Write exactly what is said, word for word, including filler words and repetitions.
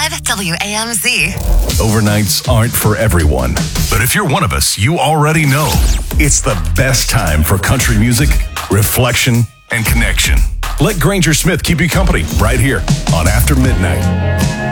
five W A M Z. Overnights aren't for everyone, but if you're one of us, you already know it's the best time for country music, reflection, and connection. Let Granger Smith keep you company right here on After Midnight.